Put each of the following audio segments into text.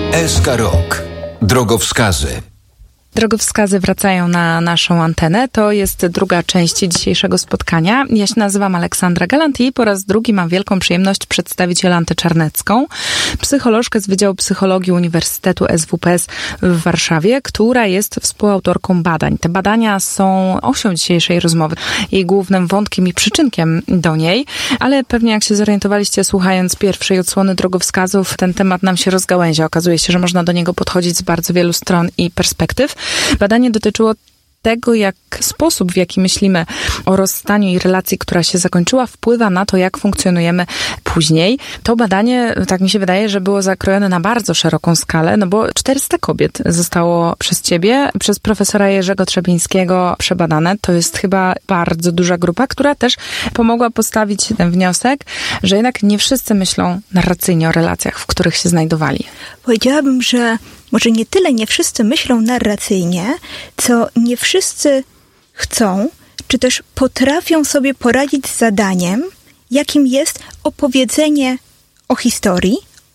SK Rok. Drogowskazy. Drogowskazy wracają na naszą antenę. To jest druga część dzisiejszego spotkania. Ja się nazywam Aleksandra Galant i po raz drugi mam wielką przyjemność przedstawić Jolantę Czarnecką, psycholożkę z Wydziału Psychologii Uniwersytetu SWPS w Warszawie, która jest współautorką badań. Te badania są osią dzisiejszej rozmowy, jej głównym wątkiem i przyczynkiem do niej, ale pewnie jak się zorientowaliście słuchając pierwszej odsłony drogowskazów, ten temat nam się rozgałęzia. Okazuje się, że można do niego podchodzić z bardzo wielu stron i perspektyw. Badanie dotyczyło tego, jak sposób, w jaki myślimy o rozstaniu i relacji, która się zakończyła, wpływa na to, jak funkcjonujemy później. To badanie, tak mi się wydaje, że było zakrojone na bardzo szeroką skalę, no bo 400 kobiet zostało przez ciebie, przez profesora Jerzego Trzebińskiego przebadane. To jest chyba bardzo duża grupa, która też pomogła postawić ten wniosek, że jednak nie wszyscy myślą narracyjnie o relacjach, w których się znajdowali. Powiedziałabym, że może nie tyle nie wszyscy myślą narracyjnie, co nie wszyscy chcą, czy też potrafią sobie poradzić z zadaniem, jakim jest opowiedzenie o historii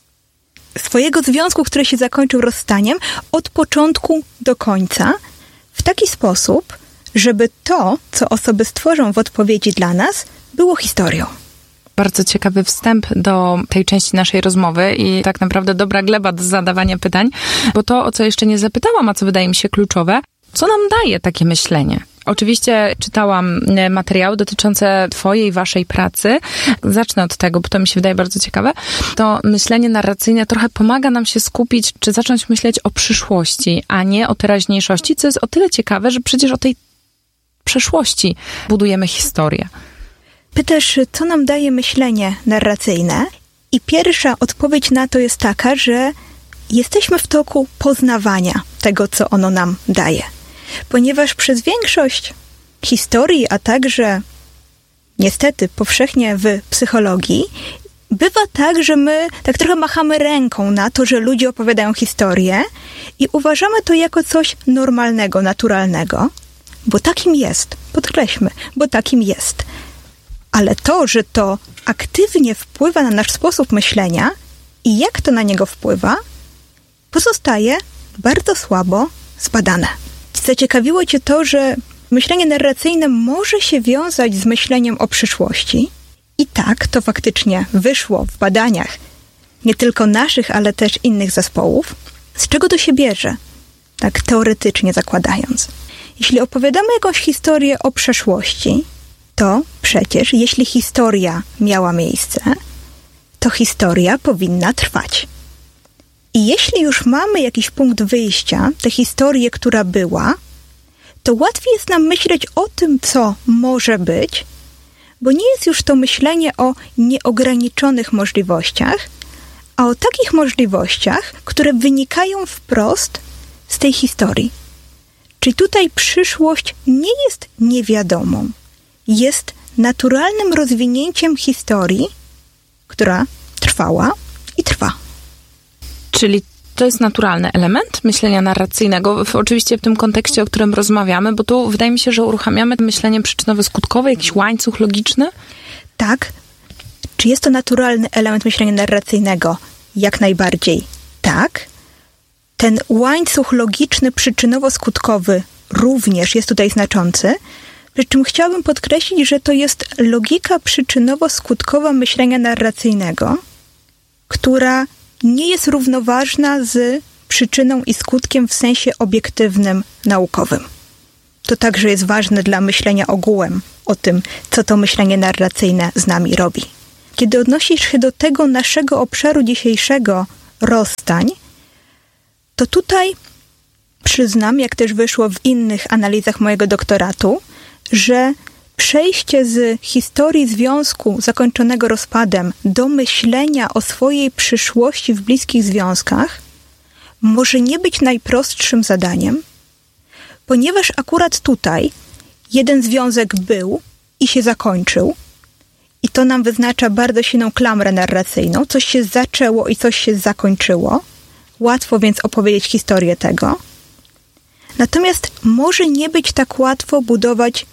swojego związku, który się zakończył rozstaniem, od początku do końca, w taki sposób, żeby to, co osoby stworzą w odpowiedzi dla nas, było historią. Bardzo ciekawy wstęp do tej części naszej rozmowy i tak naprawdę dobra gleba do zadawania pytań, bo to, o co jeszcze nie zapytałam, a co wydaje mi się kluczowe, co nam daje takie myślenie? Oczywiście czytałam materiały dotyczące twojej, waszej pracy. Zacznę od tego, bo to mi się wydaje bardzo ciekawe. To myślenie narracyjne trochę pomaga nam się skupić, czy zacząć myśleć o przyszłości, a nie o teraźniejszości, co jest o tyle ciekawe, że przecież o tej przeszłości budujemy historię. Pytasz, co nam daje myślenie narracyjne? I pierwsza odpowiedź na to jest taka, że jesteśmy w toku poznawania tego, co ono nam daje. Ponieważ przez większość historii, a także niestety powszechnie w psychologii, bywa tak, że my tak trochę machamy ręką na to, że ludzie opowiadają historię i uważamy to jako coś normalnego, naturalnego, bo takim jest. Podkreślmy, bo takim jest. Ale to, że to aktywnie wpływa na nasz sposób myślenia i jak to na niego wpływa, pozostaje bardzo słabo zbadane. Zaciekawiło cię to, że myślenie narracyjne może się wiązać z myśleniem o przyszłości. I tak to faktycznie wyszło w badaniach nie tylko naszych, ale też innych zespołów. Z czego to się bierze? Tak teoretycznie zakładając. Jeśli opowiadamy jakąś historię o przeszłości, to przecież jeśli historia miała miejsce, to historia powinna trwać. I jeśli już mamy jakiś punkt wyjścia, tę historię, która była, to łatwiej jest nam myśleć o tym, co może być, bo nie jest już to myślenie o nieograniczonych możliwościach, a o takich możliwościach, które wynikają wprost z tej historii. Czyli tutaj przyszłość nie jest niewiadomą. Jest naturalnym rozwinięciem historii, która trwała i trwa. Czyli to jest naturalny element myślenia narracyjnego, oczywiście w tym kontekście, o którym rozmawiamy, bo tu wydaje mi się, że uruchamiamy myślenie przyczynowo-skutkowe, jakiś łańcuch logiczny? Tak. Czy jest to naturalny element myślenia narracyjnego? Jak najbardziej tak. Ten łańcuch logiczny, przyczynowo-skutkowy również jest tutaj znaczący. Przy czym chciałabym podkreślić, że to jest logika przyczynowo-skutkowa myślenia narracyjnego, która nie jest równoważna z przyczyną i skutkiem w sensie obiektywnym, naukowym. To także jest ważne dla myślenia ogółem o tym, co to myślenie narracyjne z nami robi. Kiedy odnosisz się do tego naszego obszaru dzisiejszego rozstań, to tutaj przyznam, jak też wyszło w innych analizach mojego doktoratu, że przejście z historii związku zakończonego rozpadem do myślenia o swojej przyszłości w bliskich związkach może nie być najprostszym zadaniem, ponieważ akurat tutaj jeden związek był i się zakończył i to nam wyznacza bardzo silną klamrę narracyjną. Coś się zaczęło i coś się zakończyło. Łatwo więc opowiedzieć historię tego. Natomiast może nie być tak łatwo budować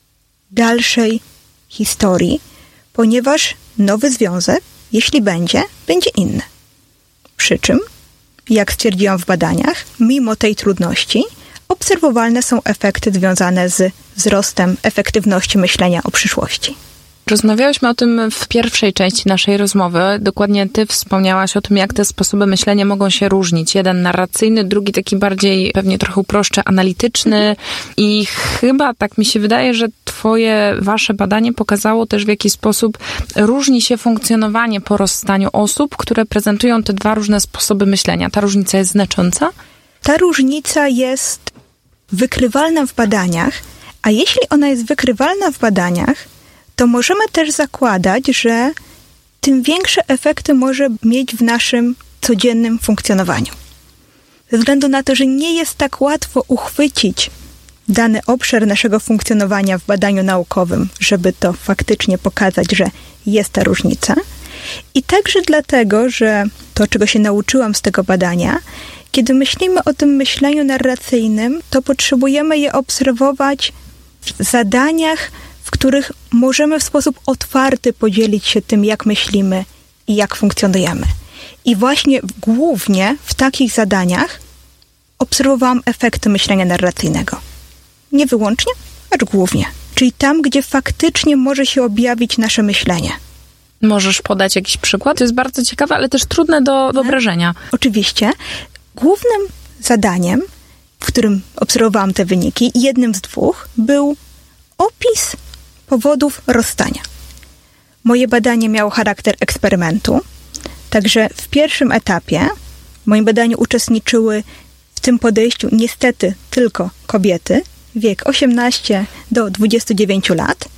dalszej historii, ponieważ nowy związek, jeśli będzie inny. Przy czym jak stwierdziłam w badaniach, mimo tej trudności, obserwowalne są efekty związane z wzrostem efektywności myślenia o przyszłości. Rozmawiałyśmy o tym w pierwszej części naszej rozmowy. Dokładnie ty wspomniałaś o tym, jak te sposoby myślenia mogą się różnić. Jeden narracyjny, drugi taki bardziej, pewnie trochę uproszczę, analityczny. I chyba tak mi się wydaje, że wasze badanie pokazało też, w jaki sposób różni się funkcjonowanie po rozstaniu osób, które prezentują te dwa różne sposoby myślenia. Ta różnica jest znacząca? Ta różnica jest wykrywalna w badaniach, a jeśli ona jest wykrywalna w badaniach, to możemy też zakładać, że tym większe efekty może mieć w naszym codziennym funkcjonowaniu. Ze względu na to, że nie jest tak łatwo uchwycić dany obszar naszego funkcjonowania w badaniu naukowym, żeby to faktycznie pokazać, że jest ta różnica. I także dlatego, że to, czego się nauczyłam z tego badania, kiedy myślimy o tym myśleniu narracyjnym, to potrzebujemy je obserwować w zadaniach, w których możemy w sposób otwarty podzielić się tym, jak myślimy i jak funkcjonujemy. I właśnie głównie w takich zadaniach obserwowałam efekty myślenia narracyjnego. Nie wyłącznie, acz głównie. Czyli tam, gdzie faktycznie może się objawić nasze myślenie. Możesz podać jakiś przykład? To jest bardzo ciekawe, ale też trudne do wyobrażenia. Oczywiście. Głównym zadaniem, w którym obserwowałam te wyniki, jednym z dwóch, był opis powodów rozstania. Moje badanie miało charakter eksperymentu, także w pierwszym etapie w moim badaniu uczestniczyły w tym podejściu niestety tylko kobiety, wiek 18 do 29 lat.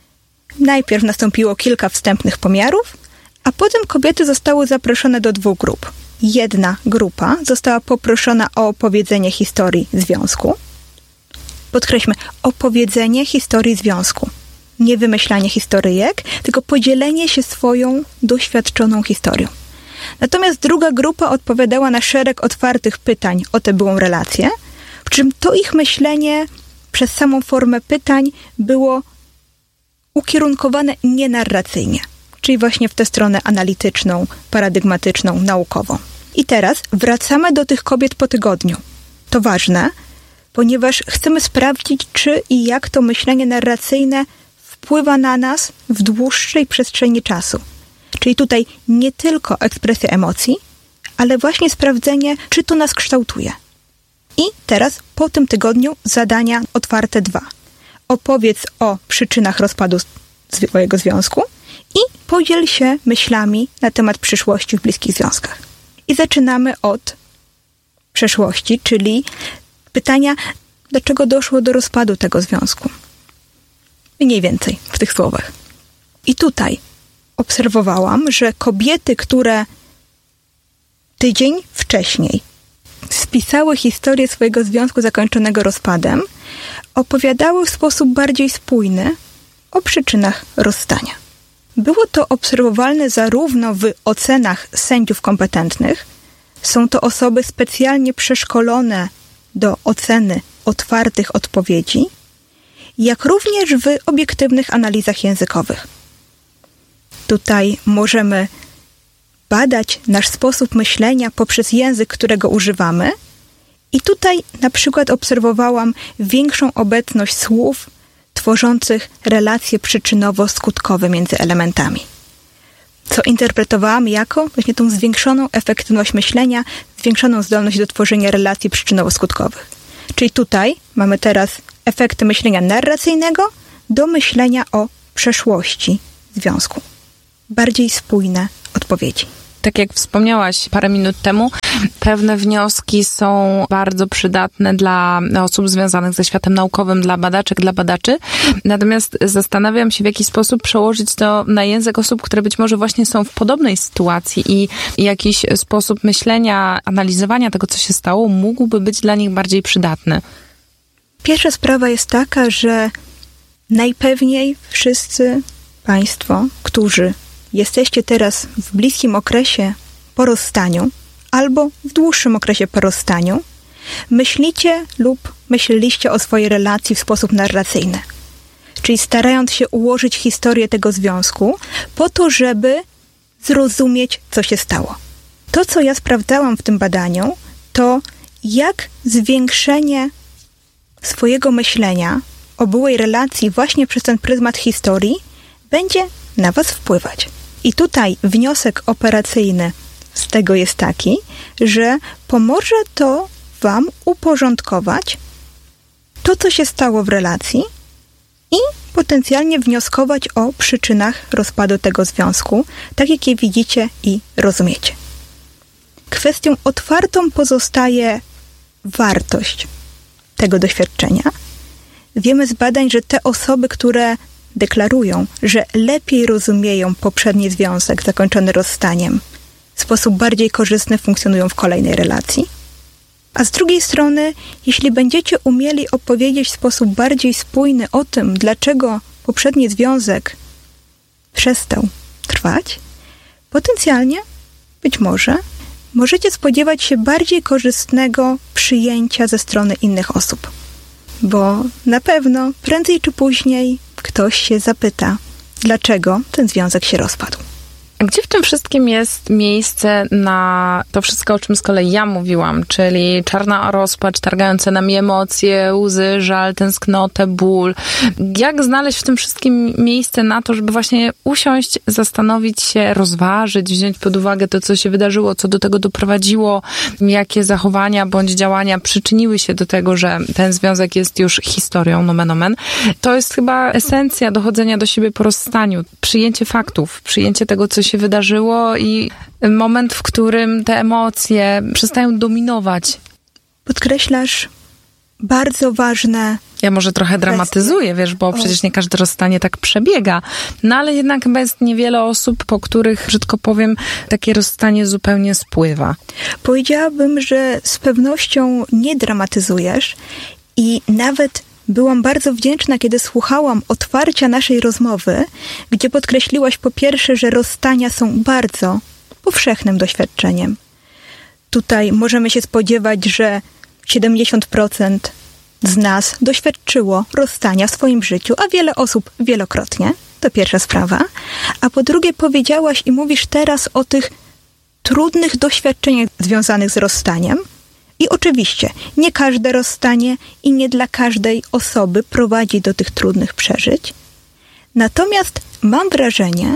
Najpierw nastąpiło kilka wstępnych pomiarów, a potem kobiety zostały zaproszone do dwóch grup. Jedna grupa została poproszona o opowiedzenie historii związku. Podkreślmy, opowiedzenie historii związku. Nie wymyślanie historyjek, tylko podzielenie się swoją doświadczoną historią. Natomiast druga grupa odpowiadała na szereg otwartych pytań o tę byłą relację, przy czym to ich myślenie przez samą formę pytań było ukierunkowane nienarracyjnie, czyli właśnie w tę stronę analityczną, paradygmatyczną, naukową. I teraz wracamy do tych kobiet po tygodniu. To ważne, ponieważ chcemy sprawdzić, czy i jak to myślenie narracyjne wpływa na nas w dłuższej przestrzeni czasu. Czyli tutaj nie tylko ekspresja emocji, ale właśnie sprawdzenie, czy to nas kształtuje. I teraz po tym tygodniu zadania otwarte 2. Opowiedz o przyczynach rozpadu swojego związku i podziel się myślami na temat przyszłości w bliskich związkach. I zaczynamy od przeszłości, czyli pytania, dlaczego doszło do rozpadu tego związku. Mniej więcej w tych słowach. I tutaj obserwowałam, że kobiety, które tydzień wcześniej spisały historię swojego związku zakończonego rozpadem, opowiadały w sposób bardziej spójny o przyczynach rozstania. Było to obserwowalne zarówno w ocenach sędziów kompetentnych, są to osoby specjalnie przeszkolone do oceny otwartych odpowiedzi, jak również w obiektywnych analizach językowych. Tutaj możemy badać nasz sposób myślenia poprzez język, którego używamy. I tutaj na przykład obserwowałam większą obecność słów tworzących relacje przyczynowo-skutkowe między elementami. Co interpretowałam jako właśnie tą zwiększoną efektywność myślenia, zwiększoną zdolność do tworzenia relacji przyczynowo-skutkowych. Czyli tutaj mamy teraz efekty myślenia narracyjnego do myślenia o przeszłości związku. Bardziej spójne odpowiedzi. Tak jak wspomniałaś parę minut temu, pewne wnioski są bardzo przydatne dla osób związanych ze światem naukowym, dla badaczek, dla badaczy. Natomiast zastanawiam się, w jaki sposób przełożyć to na język osób, które być może właśnie są w podobnej sytuacji i jakiś sposób myślenia, analizowania tego, co się stało, mógłby być dla nich bardziej przydatny. Pierwsza sprawa jest taka, że najpewniej wszyscy Państwo, którzy jesteście teraz w bliskim okresie po rozstaniu albo w dłuższym okresie po rozstaniu, myślicie lub myśleliście o swojej relacji w sposób narracyjny. Czyli starając się ułożyć historię tego związku po to, żeby zrozumieć, co się stało. To, co ja sprawdzałam w tym badaniu, to jak zwiększenie swojego myślenia o byłej relacji właśnie przez ten pryzmat historii będzie na was wpływać. I tutaj wniosek operacyjny z tego jest taki, że pomoże to wam uporządkować to, co się stało w relacji i potencjalnie wnioskować o przyczynach rozpadu tego związku, tak jak je widzicie i rozumiecie. Kwestią otwartą pozostaje wartość tego doświadczenia. Wiemy z badań, że te osoby, które deklarują, że lepiej rozumieją poprzedni związek zakończony rozstaniem, w sposób bardziej korzystny funkcjonują w kolejnej relacji. A z drugiej strony, jeśli będziecie umieli opowiedzieć w sposób bardziej spójny o tym, dlaczego poprzedni związek przestał trwać, potencjalnie, być może, możecie spodziewać się bardziej korzystnego przyjęcia ze strony innych osób. Bo na pewno prędzej czy później ktoś się zapyta, dlaczego ten związek się rozpadł. Gdzie w tym wszystkim jest miejsce na to wszystko, o czym z kolei ja mówiłam, czyli czarna rozpacz, targające nami emocje, łzy, żal, tęsknotę, ból. Jak znaleźć w tym wszystkim miejsce na to, żeby właśnie usiąść, zastanowić się, rozważyć, wziąć pod uwagę to, co się wydarzyło, co do tego doprowadziło, jakie zachowania bądź działania przyczyniły się do tego, że ten związek jest już historią, nomen omen. To jest chyba esencja dochodzenia do siebie po rozstaniu. Przyjęcie faktów, przyjęcie tego, co się wydarzyło i moment, w którym te emocje przestają dominować. Podkreślasz bardzo ważne... Ja może trochę dramatyzuję, wiesz, bo przecież nie każde rozstanie tak przebiega. No ale jednak chyba jest niewiele osób, po których, brzydko powiem, takie rozstanie zupełnie spływa. Powiedziałabym, że z pewnością nie dramatyzujesz i nawet byłam bardzo wdzięczna, kiedy słuchałam otwarcia naszej rozmowy, gdzie podkreśliłaś po pierwsze, że rozstania są bardzo powszechnym doświadczeniem. Tutaj możemy się spodziewać, że 70% z nas doświadczyło rozstania w swoim życiu, a wiele osób wielokrotnie. To pierwsza sprawa. A po drugie powiedziałaś i mówisz teraz o tych trudnych doświadczeniach związanych z rozstaniem. I oczywiście nie każde rozstanie i nie dla każdej osoby prowadzi do tych trudnych przeżyć. Natomiast mam wrażenie,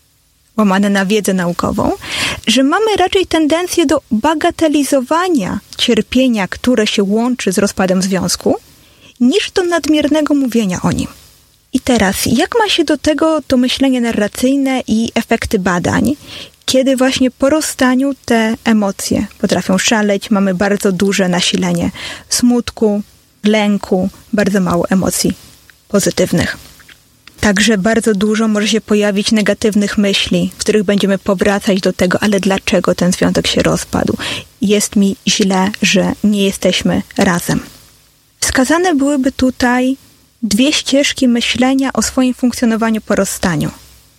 łamane na wiedzę naukową, że mamy raczej tendencję do bagatelizowania cierpienia, które się łączy z rozpadem związku, niż do nadmiernego mówienia o nim. I teraz, jak ma się do tego to myślenie narracyjne i efekty badań, kiedy właśnie po rozstaniu te emocje potrafią szaleć, mamy bardzo duże nasilenie smutku, lęku, bardzo mało emocji pozytywnych. Także bardzo dużo może się pojawić negatywnych myśli, w których będziemy powracać do tego, ale dlaczego ten związek się rozpadł? Jest mi źle, że nie jesteśmy razem. Wskazane byłyby tutaj dwie ścieżki myślenia o swoim funkcjonowaniu po rozstaniu.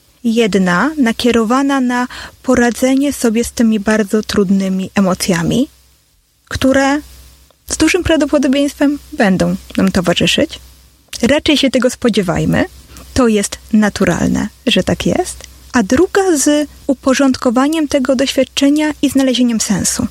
Jedna nakierowana na poradzenie sobie z tymi bardzo trudnymi emocjami, które z dużym prawdopodobieństwem będą nam towarzyszyć. Raczej się tego spodziewajmy. To jest naturalne, że tak jest. A druga z uporządkowaniem tego doświadczenia i znalezieniem sensu.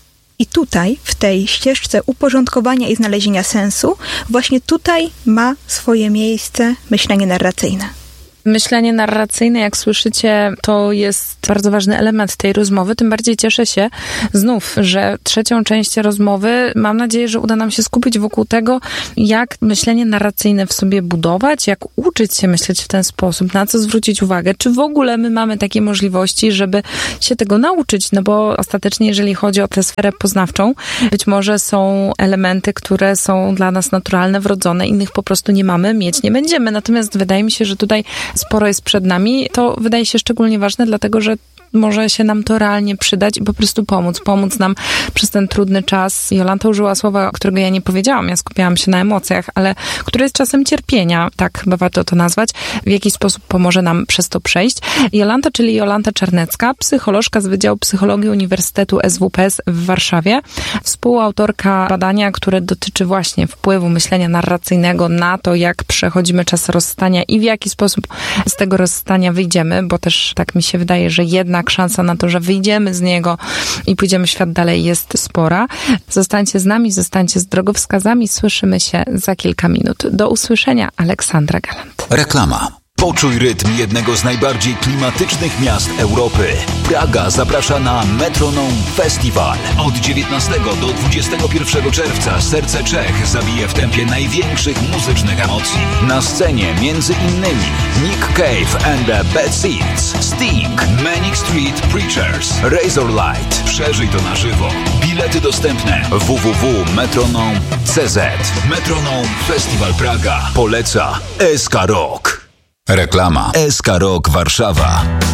I tutaj, w tej ścieżce uporządkowania i znalezienia sensu, właśnie tutaj ma swoje miejsce myślenie narracyjne. Myślenie narracyjne, jak słyszycie, to jest bardzo ważny element tej rozmowy. Tym bardziej cieszę się znów, że trzecią część rozmowy, mam nadzieję, że uda nam się skupić wokół tego, jak myślenie narracyjne w sobie budować, jak uczyć się myśleć w ten sposób, na co zwrócić uwagę, czy w ogóle my mamy takie możliwości, żeby się tego nauczyć, no bo ostatecznie, jeżeli chodzi o tę sferę poznawczą, być może są elementy, które są dla nas naturalne, wrodzone, innych po prostu nie mamy, mieć nie będziemy. Natomiast wydaje mi się, że tutaj sporo jest przed nami. To wydaje się szczególnie ważne, dlatego że może się nam to realnie przydać i po prostu pomóc nam przez ten trudny czas. Jolanta użyła słowa, którego ja nie powiedziałam, ja skupiałam się na emocjach, ale które jest czasem cierpienia, tak chyba warto to nazwać, w jaki sposób pomoże nam przez to przejść. Jolanta, czyli Jolanta Czarnecka, psycholożka z Wydziału Psychologii Uniwersytetu SWPS w Warszawie, współautorka badania, które dotyczy właśnie wpływu myślenia narracyjnego na to, jak przechodzimy czas rozstania i w jaki sposób z tego rozstania wyjdziemy, bo też tak mi się wydaje, że jednak jednak szansa na to, że wyjdziemy z niego i pójdziemy w świat dalej, jest spora. Zostańcie z nami, zostańcie z drogowskazami. Słyszymy się za kilka minut. Do usłyszenia. Aleksandra Galant. Reklama. Poczuj rytm jednego z najbardziej klimatycznych miast Europy. Praga zaprasza na Metronome Festival. Od 19 do 21 czerwca serce Czech zabije w tempie największych muzycznych emocji. Na scenie między innymi Nick Cave and the Bad Seeds, Sting, Manic Street Preachers, Razorlight. Przeżyj to na żywo. Bilety dostępne www.metronome.cz. Metronome Festival Praga poleca SK Rock. Reklama. SK Rock Warszawa.